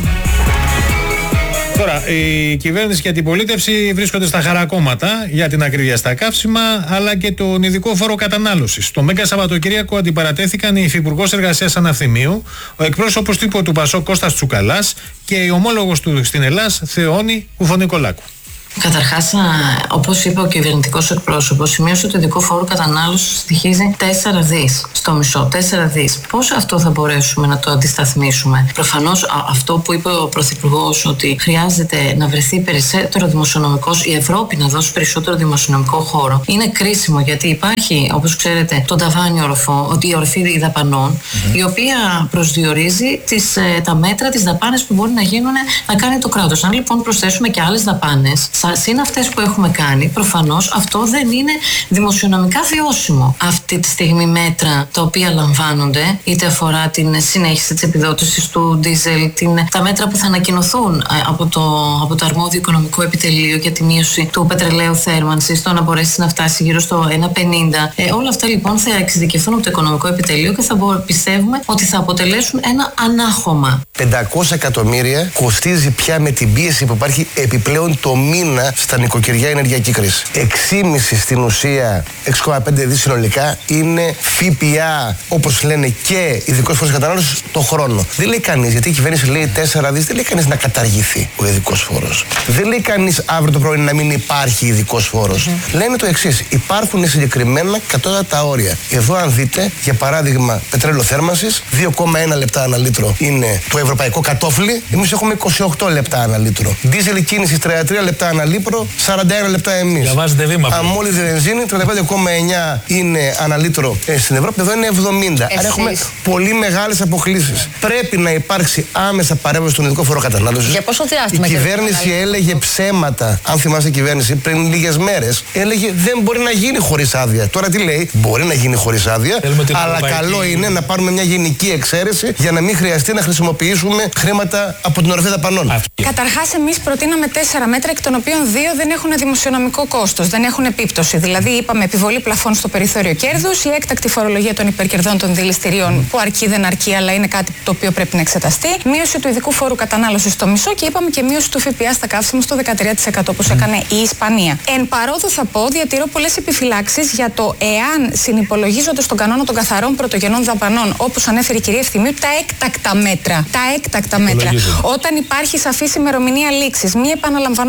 Τώρα, η κυβέρνηση και η αντιπολίτευση βρίσκονται στα χαρακόμματα για την ακρίβεια στα καύσιμα, αλλά και τον ειδικό φόρο κατανάλωσης. Το Μέγκα Σαββατοκύριακο αντιπαρατέθηκαν η Υφυπουργός Εργασίας Αναφθημίου, ο εκπρόσωπος τύπου του Πασόκ Κώστας Τσουκαλάς και η ομόλογος του στην Ελλάς Θεόνη Κουφονικολάκου. Καταρχάς, όπως είπε ο κυβερνητικός εκπρόσωπος, σημείωσε ότι ο ειδικό φόρο κατανάλωσης στοιχίζει τέσσερα δις στο μισό. τέσσερα δις. Πώς αυτό θα μπορέσουμε να το αντισταθμίσουμε? Προφανώς αυτό που είπε ο Πρωθυπουργός, ότι χρειάζεται να βρεθεί περισσότερο δημοσιονομικός, η Ευρώπη να δώσει περισσότερο δημοσιονομικό χώρο, είναι κρίσιμο, γιατί υπάρχει, όπως ξέρετε, το ταβάνι οροφό, ότι η οροφή δαπανών, mm-hmm. η οποία προσδιορίζει τις, τα μέτρα, τις δαπάνες που μπορεί να γίνουν, να κάνει το κράτος. Αν λοιπόν προσθέσουμε και άλλες δαπάνες, συν αυτές που έχουμε κάνει, προφανώς αυτό δεν είναι δημοσιονομικά βιώσιμο. Αυτή τη στιγμή μέτρα τα οποία λαμβάνονται, είτε αφορά την συνέχιση της επιδότησης του ντίζελ, την, τα μέτρα που θα ανακοινωθούν από το, από το αρμόδιο οικονομικό επιτελείο για τη μείωση του πετρελαίου θέρμανσης, το να μπορέσει να φτάσει γύρω στο ένα πενήντα. Ε, όλα αυτά λοιπόν θα εξειδικευθούν από το οικονομικό επιτελείο και θα μπο, πιστεύουμε ότι θα αποτελέσουν ένα ανάχωμα. πεντακόσια εκατομμύρια κοστίζει πια με την πίεση που υπάρχει επιπλέον το μήνα στα νοικοκυριά ενεργειακή κρίση. έξι κόμμα πέντε στην ουσία, έξι κόμμα πέντε δις συνολικά είναι ΦΠΑ, όπως λένε, και ειδικός φόρος κατανάλωσης το χρόνο. Δεν λέει κανείς, γιατί η κυβέρνηση λέει τέσσερα δις, δεν λέει κανείς να καταργηθεί ο ειδικός φόρος. Δεν λέει κανείς αύριο το πρωί να μην υπάρχει ειδικός φόρος. Mm. Λένε το εξής: υπάρχουν συγκεκριμένα κατώτατα όρια. Εδώ, αν δείτε, για παράδειγμα, πετρέλαιο θέρμανσης, δύο κόμμα ένα λεπτά ανά λίτρο είναι το ευρωπαϊκό κατόφλι. Εμείς έχουμε είκοσι οκτώ λεπτά ανά λίτρο. Ντίζελ κίνησης τριάντα τρία λεπτά ανά λίτρο, σαράντα ένα λεπτά εμείς. Διαβάζετε βήμα. Αμόλυδη βενζίνη, τριάντα πέντε κόμμα εννιά είναι ανά λίτρο ε, στην Ευρώπη, εδώ είναι εβδομήντα. Εσείς. Άρα έχουμε πολύ μεγάλες αποκλίσεις. Πρέπει να υπάρξει άμεσα παρέμβαση στον ειδικό φόρο κατανάλωσης. Για πόσο διάστημα? Η κυβέρνηση έλεγε ψέματα, αν θυμάστε η κυβέρνηση, πριν λίγες μέρες, έλεγε δεν μπορεί να γίνει χωρίς άδεια. Τώρα τι λέει? Μπορεί να γίνει χωρίς άδεια, αλλά καλό είναι να πάρουμε μια γενική εξαίρεση για να μην χρειαστεί να χρησιμοποιήσουμε χρήματα από την οροφή δαπανών. Καταρχάς, εμείς προτείναμε τέσσερα μέτρα, εκ των οποίων δύο δεν έχουν δημοσιονομικό κόστος, δεν έχουν επίπτωση. Δηλαδή, είπαμε επιβολή πλαφών στο περιθώριο κέρδους, η έκτακτη φορολογία των υπερκερδών των δηληστηρίων, που αρκεί δεν αρκεί, αλλά είναι κάτι το οποίο πρέπει να εξεταστεί. Μείωση του ειδικού φόρου κατανάλωσης στο μισό και είπαμε και μείωση του ΦΠΑ στα καύσιμα στο δεκατρία τοις εκατό, όπως έκανε η Ισπανία. Εν παρόδο, θα πω, διατηρώ πολλές επιφυλάξεις για το εάν συνυπολογίζονται στον κανόνα των καθαρών πρωτογενών δαπανών, όπως ανέφερε η κυρία Ευθυμίου, τα έκτακτα μέτρα. Τα έκτακτα μέτρα. Όταν υπάρχει σαφής ημερομηνία λήξης, μη επαναλαμβανόμενος χαρακτήρας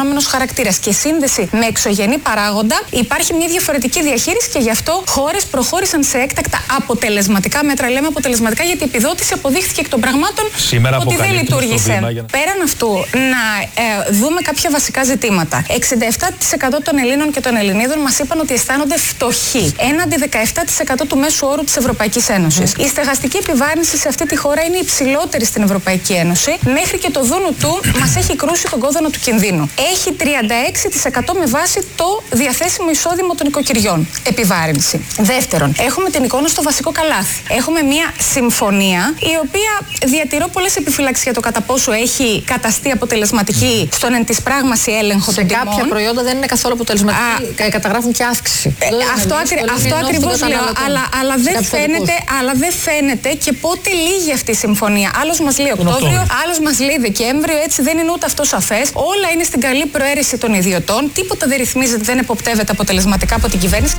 χαρακτήρας και σύνδεση με εξωγενή παράγοντα, υπάρχει μια διαφορετική διαχείριση και γι' αυτό χώρες προχώρησαν σε έκτακτα αποτελεσματικά μέτρα. Λέμε αποτελεσματικά γιατί η επιδότηση αποδείχθηκε εκ των πραγμάτων σήμερα ότι δεν λειτουργήσε. Να... Πέραν αυτού, να ε, δούμε κάποια βασικά ζητήματα. εξήντα επτά τοις εκατό των Ελλήνων και των Ελληνίδων μας είπαν ότι αισθάνονται φτωχοί, έναντι δεκαεπτά τοις εκατό του μέσου όρου της Ευρωπαϊκής Ένωσης. Mm. Η στεγαστική επιβάρυνση σε αυτή τη χώρα είναι υψηλότερη στην Ευρωπαϊκή Ένωση. Μέχρι και το δούνου του μας έχει κρούσει τον κόδωνα του κινδύνου. Έχει τριάντα έξι τοις εκατό με βάση το διαθέσιμο εισόδημα των οικοκυριών. Επιβάρυνση. Δεύτερον, έχουμε την εικόνα στο βασικό καλάθι. Έχουμε μια συμφωνία η οποία διατηρώ πολλές επιφυλάξεις για το κατά πόσο έχει καταστεί αποτελεσματική στον εν της πράγμαση έλεγχο των τιμών. Σε κάποια προϊόντα δεν είναι καθόλου αποτελεσματική. Α, καταγράφουν και αύξηση. Ε, αυτό ακρι, αυτό ακριβώς λέω. Αλλά, αλλά, δεν φαίνεται, αλλά δεν φαίνεται και πότε λύγει αυτή η συμφωνία. Άλλος μας λέει Οκτώβριο, άλλος μας λέει Δεκέμβριο. Έτσι δεν είναι ούτε αυτό σαφές. Όλα είναι στην καλή προαίρεση των ιδιωτών. Τίποτα δεν ρυθμίζεται, δεν εποπτεύεται αποτελεσματικά από την κυβέρνηση.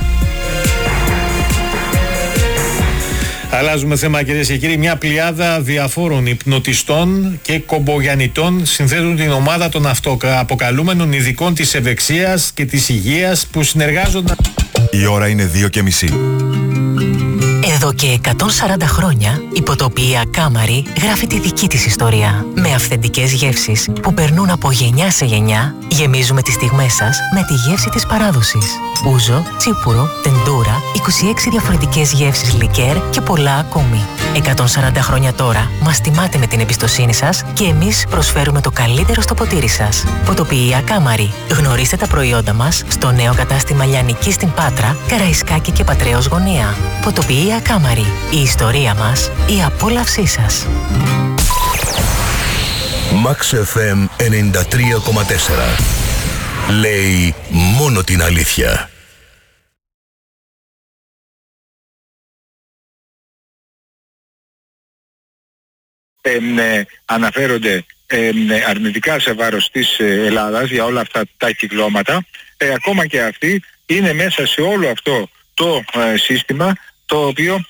Αλλάζουμε θέμα, κυρίες και κύριοι. Μια πλειάδα διαφόρων υπνοτιστών και κομπογιανιτών συνθέτουν την ομάδα των αυτοαποκαλούμενων ειδικών της ευεξίας και της υγείας που συνεργάζονται. Η ώρα είναι δύο και μισή. Εδώ και εκατόν σαράντα χρόνια η ποτοπία Κάμαρη γράφει τη δική της ιστορία. Με αυθεντικές γεύσεις που περνούν από γενιά σε γενιά, γεμίζουμε τις στιγμές σας με τη γεύση της παράδοσης. Ούζο, τσίπουρο, τεντούρα, είκοσι έξι διαφορετικές γεύσεις λικέρ και πολλά ακόμη. εκατόν σαράντα χρόνια τώρα μας τιμάτε με την εμπιστοσύνη σας και εμείς προσφέρουμε το καλύτερο στο ποτήρι σας. Ποτοπία Κάμαρη. Γνωρίστε τα προϊόντα μας στο νέο κατάστημα Λιανική στην Πάτρα, Καραϊσκάκη και Πατρέως Γωνία. Ποτοπία Κάμαρη. Η ιστορία μας, η απόλαυσή σας. Max εφ εμ ενενήντα τρία κόμμα τέσσερα. Λέει μόνο την αλήθεια. Ε, ε, αναφέρονται ε, αρνητικά σε βάρος της Ελλάδας για όλα αυτά τα κυκλώματα. Ε, ακόμα και αυτοί είναι μέσα σε όλο αυτό το ε, σύστημα, το οποίο,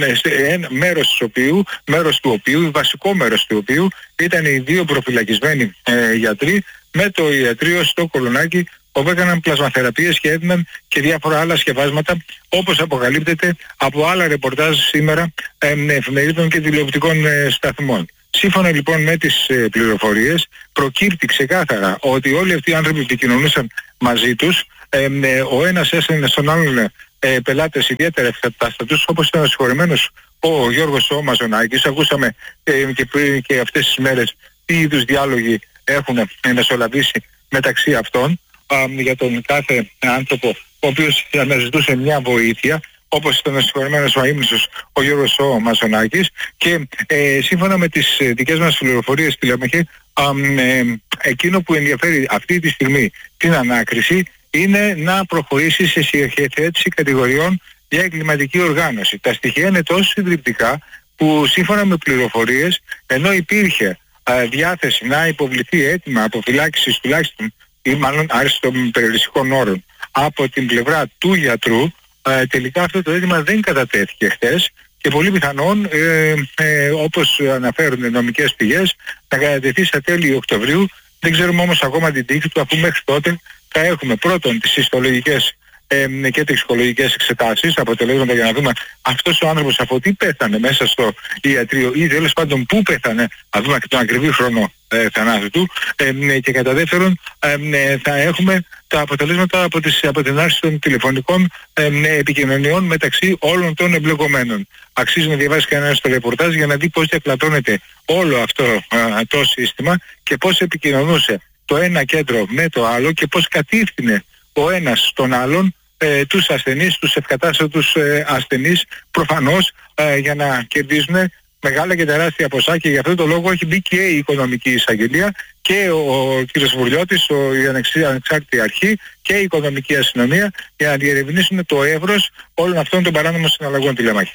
ε, μέρος του οποίου, μέρος του οποίου, βασικό μέρος του οποίου ήταν οι δύο προφυλακισμένοι ε, γιατροί με το ιατρείο στο Κολονάκι, όπου έκαναν πλασμαθεραπείες και έδιναν και διάφορα άλλα σκευάσματα, όπως αποκαλύπτεται από άλλα ρεπορτάζ σήμερα ε, εφημερίδων και τηλεοπτικών ε, σταθμών. Σύμφωνα λοιπόν με τις ε, πληροφορίες, προκύπτει ξεκάθαρα ότι όλοι αυτοί οι άνθρωποι επικοινωνούσαν μαζί τους, ε, ε, ο ένας έστελνε στον άλλον ε, πελάτες ιδιαίτερα ευκατάστατους, όπως ήταν ο συγχωρεμένος ο Γιώργος ο Μαζονάκης. Ακούσαμε ε, και πριν και αυτές τις μέρες τι είδους διάλογοι έχουν μεσολαβήσει μεταξύ αυτών α, για τον κάθε άνθρωπο ο οποίος αναζητούσε μια βοήθεια, όπως ήταν ο συγχωρεμένος ο αείμνηστος ο Γιώργος ο Μαζονάκης, και ε, σύμφωνα με τις ε, δικές μας πληροφορίες τηλεμαχή, ε, εκείνο που ενδιαφέρει αυτή τη στιγμή την ανάκριση είναι να προχωρήσει σε συγχετέτηση κατηγοριών για εγκληματική οργάνωση. Τα στοιχεία είναι τόσο συντριπτικά που σύμφωνα με πληροφορίες, ενώ υπήρχε α, διάθεση να υποβληθεί αίτημα αποφυλάκησης τουλάχιστον ή μάλλον άρεσε των περιοριστικών όρων από την πλευρά του γιατρού, α, τελικά αυτό το αίτημα δεν κατατέθηκε χθες και πολύ πιθανόν, ε, ε, όπως αναφέρουν νομικές πηγές, θα κατατεθεί στα τέλη Οκτωβρίου. Δεν ξέρουμε όμως ακόμα την τύχη του, αφού μέχρι τότε θα έχουμε πρώτον τις ιστολογικές ε, και τοξικολογικές εξετάσεις, αποτελέσματα για να δούμε αυτός ο άνθρωπος από τι πέθανε μέσα στο ιατρείο ή τέλος πάντων πού πέθανε, να δούμε και τον ακριβή χρόνο ε, θανάτου του, ε, και κατά δεύτερον ε, θα έχουμε τα αποτελέσματα από, τις, από την άρση των τηλεφωνικών ε, επικοινωνιών μεταξύ όλων των εμπλεκομένων. Αξίζει να διαβάσει κανένας το ρεπορτάζ για να δει πώς διακλατώνεται όλο αυτό ε, το σύστημα και πώς επικοινωνούσε το ένα κέντρο με το άλλο και πώς κατήφθηνε ο ένας τον άλλον ε, τους ασθενείς, τους ευκατάστατους ε, ασθενείς, προφανώς ε, για να κερδίζουν μεγάλα και τεράστια ποσά, και γι' αυτό το λόγο έχει μπει και η οικονομική εισαγγελία και ο, ο κ. Βουρλιώτης, ο, η ανεξάρτητη αρχή και η οικονομική αστυνομία για να διερευνήσουν το εύρος όλων αυτών των παράνομων συναλλαγών τηλεμάχη.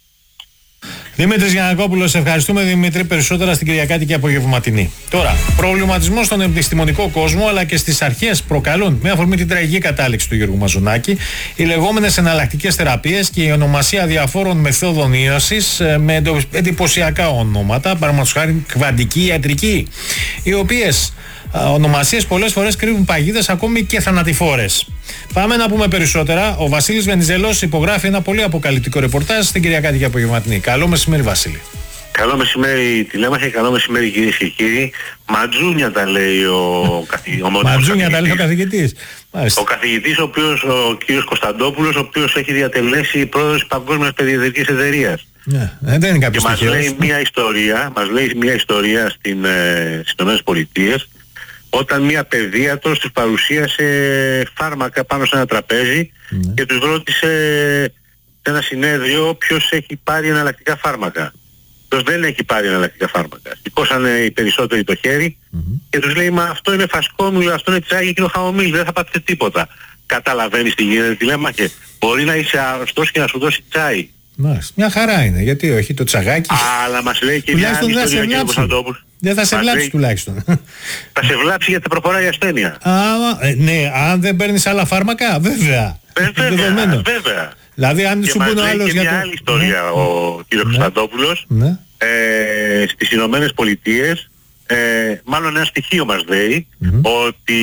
Δημήτρης Γιαννακόπουλος, ευχαριστούμε Δημήτρη, περισσότερα στην Κυριακάτικη απογευματινή. Τώρα, προβληματισμό στον επιστημονικό κόσμο αλλά και στις αρχές προκαλούν, με αφορμή την τραγική κατάληξη του Γιώργου Μαζονάκη, οι λεγόμενες εναλλακτικές θεραπείες και η ονομασία διαφόρων μεθόδων ίωσης με εντυπωσιακά ονόματα, παραδείγματος χάρη κβαντική ιατρική, οι οποίες ονομασίες πολλές φορές κρύβουν παγίδες, ακόμη και θανατηφόρες. Πάμε να πούμε περισσότερα. Ο Βασίλης Βενιζέλος υπογράφει ένα πολύ αποκαλυπτικό ρεπορτάζ στην Κυριακάτικη Απογευματινή. Καλό μεσημέρι, Βασίλη. Καλό μεσημέρι τηλέμαχε, καλό μεσημέρι κυρίες και κύριοι. Ματζούνια τα λέει ο καθηγητής. Ματζούνια τα λέει ο καθηγητής. Ο καθηγητής, ο οποίος, ο κύριος Κωνσταντόπουλος, ο οποίος έχει διατελέσει πρόεδρος της Παγκόσμιας Παιδιατρικής Εταιρείας. Ναι, δεν είναι κάποιος και μας λέει μια ιστορία, μας λέει μια ιστορία στην, ε, στις ΗΠΑ, όταν μια παιδίατρος τους παρουσίασε φάρμακα πάνω σε ένα τραπέζι mm. και τους ρώτησε σε ένα συνέδριο ποιος έχει πάρει εναλλακτικά φάρμακα. Ποιος δεν έχει πάρει εναλλακτικά φάρμακα. Σηκώσανε οι περισσότεροι το χέρι mm-hmm. και τους λέει, μα αυτό είναι φασκόμηλο, αυτό είναι τσάγι και είναι χαμομήλι, δεν θα πάθετε τίποτα. Καταλαβαίνεις τι γίνεται, τι λέμε, και μπορεί να είσαι αρρωστός και να σου δώσει τσάι. Μάλιστα. Μια χαρά είναι, γιατί όχι το τσαγάκι. Αλλά μας λέει και μια άλλη ιστορία, κύριε Κωνσταντόπουλο. Δεν θα σε βλάψει λέει, τουλάχιστον. Θα σε βλάψει γιατί προχωράει η ασθένεια. Α, ε, ναι, αν δεν παίρνεις άλλα φάρμακα, βέβαια. Βέβαια, βέβαια. Δηλαδή αν σου πούνε άλλος και για μια το... άλλη ιστορία ναι. ο κύριος ναι. Κωνσταντόπουλος ναι. ε, στις Ηνωμένες Πολιτείες, ε, μάλλον ένα στοιχείο μας λέει mm-hmm. ότι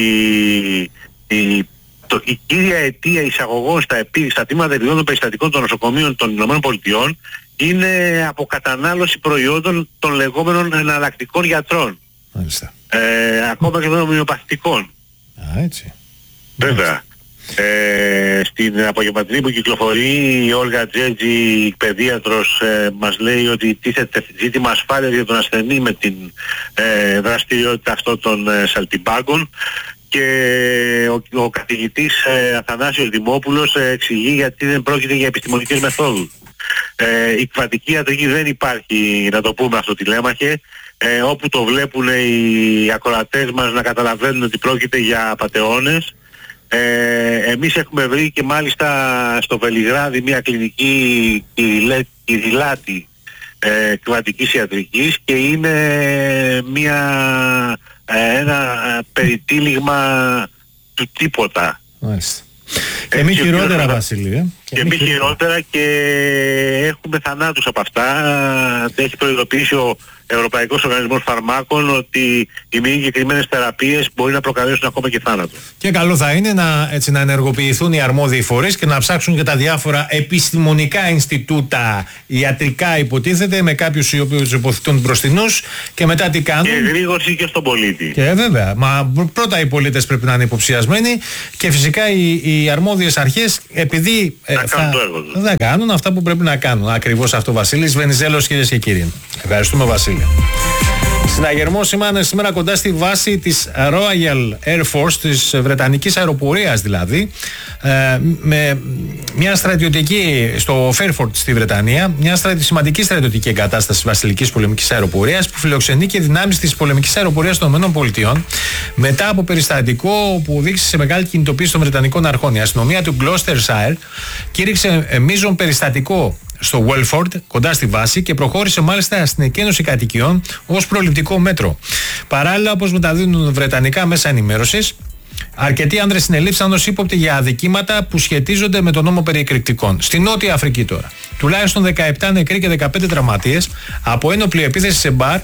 η, το, η κύρια αιτία εισαγωγών στα, επί, στα τμήματα επιδόντων περιστατικών των νοσοκομείων των Ηνωμένων Πολιτειών είναι από κατανάλωση προϊόντων των λεγόμενων εναλλακτικών γιατρών. Μάλιστα. Ε, ακόμα και των ομοιοπαθητικών. Α, έτσι. Βέβαια. Ε, στην απογευματινή που κυκλοφορεί η Όλγα Τζέτζη, η παιδίατρος, ε, μας λέει ότι τίθεται ζήτημα ασφάλειας για τον ασθενή με την ε, δραστηριότητα αυτών των ε, σαλτιμπάγκων, και ο, ο καθηγητής ε, Αθανάσιος Δημόπουλος ε, εξηγεί γιατί δεν πρόκειται για επιστημονικές μεθόδους. Ε, η κβαντική ιατρική δεν υπάρχει, να το πούμε αυτό τηλέμαχε, ε, όπου το βλέπουν οι ακροατές μας να καταλαβαίνουν ότι πρόκειται για απατεώνες. Ε, εμείς έχουμε βρει και μάλιστα στο Βελιγράδι μια κλινική κυριλάτη ε, κβαντικής ιατρικής, και είναι μια, ε, ένα περιτύλιγμα του τίποτα. Μάλιστα. Και μη χειρότερα, Βασίλη. Ε? Και, και μη χειρότερα, και έχουμε θανάτους από αυτά. Έχει προειδοποιήσει ο Ευρωπαϊκός Οργανισμός Φαρμάκων ότι οι μη εγκεκριμένες θεραπείες μπορεί να προκαλέσουν ακόμα και θάνατο. Και καλό θα είναι να, έτσι, να ενεργοποιηθούν οι αρμόδιοι φορείς και να ψάξουν και τα διάφορα επιστημονικά Ινστιτούτα, ιατρικά υποτίθεται, με κάποιους οι οποίους υποθετούν μπροστινούς, και μετά τι κάνουν. Και γρήγορση και στον πολίτη. Και βέβαια. Μα πρώτα οι πολίτες πρέπει να είναι υποψιασμένοι, και φυσικά οι, οι αρμόδιες αρχές, επειδή ε, θα, θα κάνουν αυτά που πρέπει να κάνουν. Ακριβώς αυτό, Βασίλης Βενιζέλος, κυρίες και κύριοι. Ευχαριστούμε, Βασίλη. Συναγερμός σήμανε σήμερα κοντά στη βάση της Royal Air Force, της Βρετανικής αεροπορίας δηλαδή, ε, με μια στρατιωτική στο Fairford στη Βρετανία, μια στρατι, σημαντική στρατιωτική εγκατάσταση της Βασιλικής Πολεμικής Αεροπορίας, που φιλοξενεί και δυνάμεις της Πολεμικής Αεροπορίας των ΗΠΑ, μετά από περιστατικό που οδήγησε σε μεγάλη κινητοποίηση των Βρετανικών αρχών. Η αστυνομία του Gloucestershire κήρυξε μείζον περιστατικό στο Welford, κοντά στη βάση, και προχώρησε μάλιστα στην εκένωση κατοικιών ως προληπτικό μέτρο. Παράλληλα, όπως μεταδίδουν βρετανικά μέσα ενημέρωσης, αρκετοί άνδρες συνελήφθησαν ως ύποπτοι για αδικήματα που σχετίζονται με τον νόμο περί εκρηκτικών. Στη Νότια Αφρική τώρα, τουλάχιστον δεκαεπτά νεκροί και δεκαπέντε τραυματίες από ένοπλη επίθεση σε μπαρ,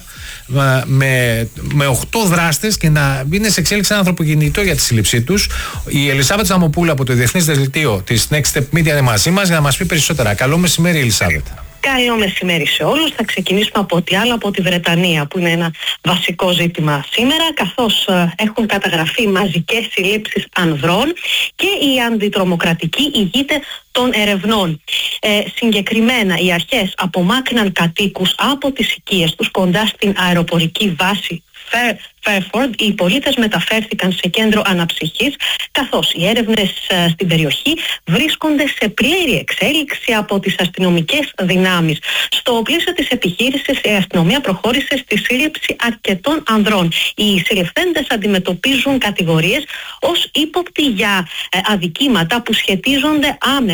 με, με οκτώ δράστες, και να είναι σε εξέλιξη ένα ανθρωποκυνητό για τη σύλληψή τους. Η Ελισάβετ Ζαμοπούλα από το Διεθνές Δελτίο της Next Step Media είναι μαζί μας για να μας πει περισσότερα. Καλό μεσημέρι, Ελισάβετ. Καλό μεσημέρι σε όλους. Θα ξεκινήσουμε από ό,τι άλλο, από τη Βρετανία, που είναι ένα βασικό ζήτημα σήμερα, καθώς ε, έχουν καταγραφεί μαζικές συλλήψεις ανδρών και η αντιτρομοκρατική ηγείται των ερευνών. Ε, συγκεκριμένα, οι αρχές απομάκρυναν κατοίκους από τις οικίες τους κοντά στην αεροπορική βάση Fairford. Οι πολίτες μεταφέρθηκαν σε κέντρο αναψυχής, καθώς οι έρευνες ε, στην περιοχή βρίσκονται σε πλήρη εξέλιξη από τις αστυνομικές δυνάμεις. Στο πλαίσιο της επιχείρησης, η αστυνομία προχώρησε στη σύλληψη αρκετών ανδρών. Οι συλληφθέντες αντιμετωπίζουν κατηγορίες ως ύποπτοι για ε, αδικήματα που σχετίζονται άμεσα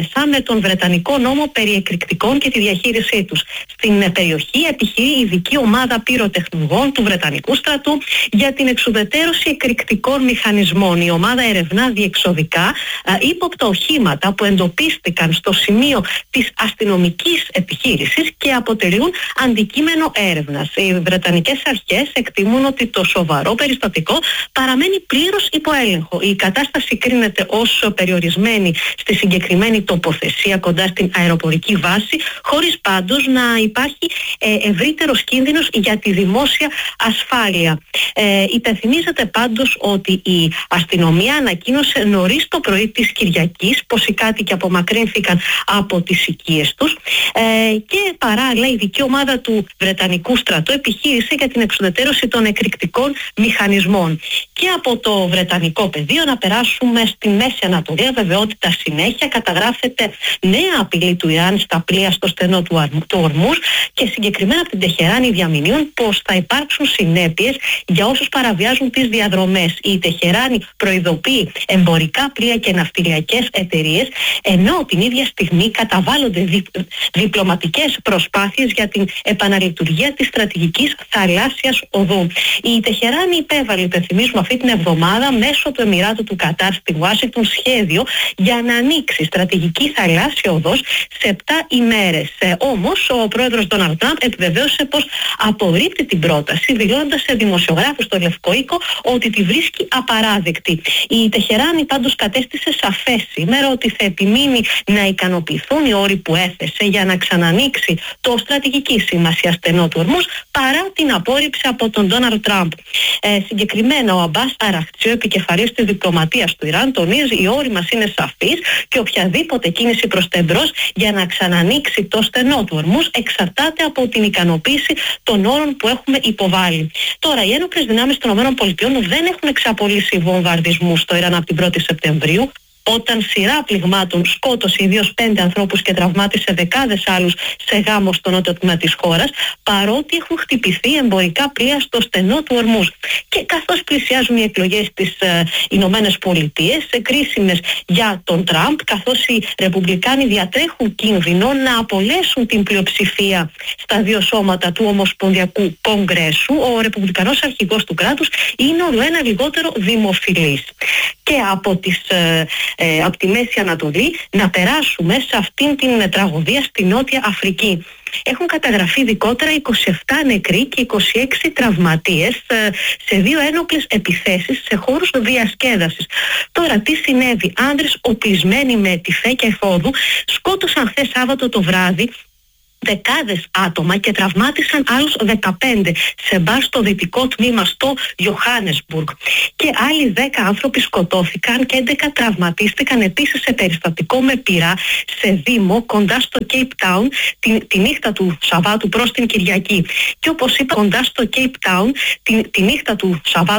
ανάμεσα με τον Βρετανικό νόμο περί εκρηκτικών και τη διαχείρισή τους. Στην περιοχή επιχειρεί η ειδική ομάδα πυροτεχνουργών του Βρετανικού στρατού για την εξουδετερώση εκρηκτικών μηχανισμών. Η ομάδα ερευνά διεξοδικά ύποπτα οχήματα που εντοπίστηκαν στο σημείο της αστυνομικής επιχείρησης και αποτελούν αντικείμενο έρευνας. Οι βρετανικές αρχές εκτιμούν ότι το σοβαρό περιστατικό παραμένει πλήρως υπό έλεγχο. Η κατάσταση κρίνεται ως περιορισμένη στη συγκεκριμένη τοποθεσία κοντά στην αεροπορική βάση, χωρίς πάντως να υπάρχει ε, ευρύτερος κίνδυνος για τη δημόσια ασφάλεια. Ε, υπενθυμίζεται πάντως ότι η αστυνομία ανακοίνωσε νωρίς το πρωί της Κυριακής πως οι κάτοικοι απομακρύνθηκαν από τις οικίες τους ε, και παράλληλα η ειδική ομάδα του Βρετανικού στρατού επιχείρησε για την εξουδετερώση των εκρηκτικών μηχανισμών. Και από το Βρετανικό πεδίο να περάσουμε στη Μέση Ανατολή. Βεβαιότητα συνέχεια, καταγράφεται νέα απειλή του Ιράν στα πλοία στο στενό του, Αρ, του Ορμούζ και συγκεκριμένα από την Τεχεράνη διαμηνύουν πως θα υπάρξουν συνέπειες για όσους παραβιάζουν τις διαδρομές. Η Τεχεράνη προειδοποιεί εμπορικά πλοία και ναυτιλιακές εταιρείες, ενώ την ίδια στιγμή καταβάλλονται δι, διπλωματικές προσπάθειες για την επαναλειτουργία της στρατηγικής θαλάσσιας οδού. Η Τεχεράνη υπέβαλε, υπενθυμίζουμε, αυτή την εβδομάδα μέσω του Εμιράτου του Κατάρ στη Ουάσιγκτον σχέδιο για να ανοίξει στρατηγική θαλάσσια οδός σε επτά ημέρες. Ε, όμως ο πρόεδρος Ντόναλντ Τραμπ επιβεβαίωσε πως απορρίπτει την πρόταση, δηλώνοντας σε δημοσιογράφους στο Λευκό Οίκο ότι τη βρίσκει απαράδεκτη. Η Τεχεράνη πάντως κατέστησε σαφές σήμερα ότι θα επιμείνει να ικανοποιηθούν οι όροι που έθεσε για να ξανανοίξει το στρατηγική σημασία στενό του Ορμούζ παρά την απόρριψη από τον Ντόναλντ Τραμπ. Ε, συγκεκριμένα ο Αμπάς Αραχτσί, επικεφαλής της διπλωματίας του Ιράν, τονίζει οι όροι μας είναι σαφείς και οποιαδήποτε κίνηση προς τα εμπρός για να ξανανοίξει το στενό του Ορμούζ εξαρτάται από την ικανοποίηση των όρων που έχουμε υποβάλει. Τώρα, οι ένοπλες δυνάμεις των ΗΠΑ δεν έχουν εξαπολύσει βομβαρδισμούς στο Ιράν από την πρώτη Σεπτεμβρίου, όταν σειρά πληγμάτων σκότωσε ιδίως πέντε ανθρώπους και τραυμάτισε δεκάδες άλλους σε γάμο στο νότιο τμήμα της χώρας, παρότι έχουν χτυπηθεί εμπορικά πλοία στο στενό του Ορμούζ. Και καθώς πλησιάζουν οι εκλογές στις ε, Ηνωμένες Πολιτείες, κρίσιμες για τον Τραμπ, καθώς οι Ρεπουμπλικάνοι διατρέχουν κίνδυνο να απολέσουν την πλειοψηφία στα δύο σώματα του Ομοσπονδιακού Κογκρέσου, ο Ρεπουμπλικανός αρχηγός του κράτους είναι όλο ένα λιγότερο δημοφιλής. Και από τις ε, Ε, από τη Μέση Ανατολή να περάσουμε σε αυτήν την τραγωδία στη Νότια Αφρική. Έχουν καταγραφεί ειδικότερα είκοσι επτά νεκροί και είκοσι έξι τραυματίες ε, σε δύο ένοπλες επιθέσεις σε χώρους διασκέδασης. Τώρα τι συνέβη? Άνδρες οπλισμένοι με τυφέ και εφόδου σκότωσαν χθες Σάββατο το βράδυ δεκάδες άτομα και τραυμάτισαν άλλους δεκαπέντε σε μπαρ στο δυτικό τμήμα στο Ιωάννεσμπουργκ. Και άλλοι δέκα άνθρωποι σκοτώθηκαν και έντεκα τραυματίστηκαν επίσης σε περιστατικό με πυρά σε δήμο κοντά στο Cape Town τη, τη νύχτα του Σαββάτου προς την Κυριακή. Και όπως είπα, κοντά στο Cape Town τη, τη νύχτα του Σαββάτου